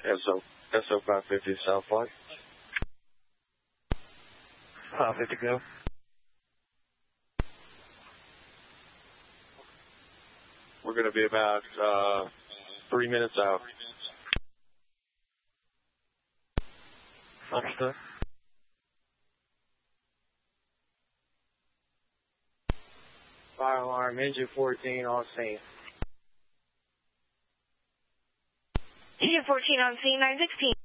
SO 550 South Flight. 550 go. We're going to be about 3 minutes out. Understood. Fire alarm, engine 14 on scene. Engine 14 on scene, 916.